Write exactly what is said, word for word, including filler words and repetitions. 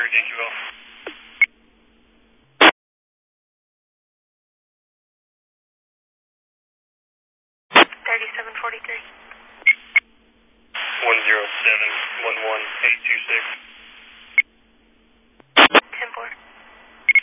for D Q L. thirty-seven forty-three. one zero seven one one eight two six.